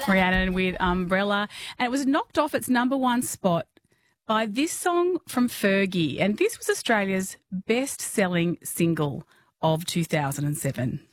Rhiannon with Umbrella, and it was knocked off its number one spot by this song from Fergie, and this was Australia's best-selling single of 2007.